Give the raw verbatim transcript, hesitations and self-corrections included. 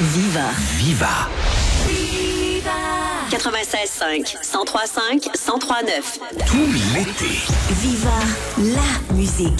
Viva. Viva. quatre-vingt-seize cinq, cent trois cinq, cent trois neuf. Tout l'été. Viva la musique.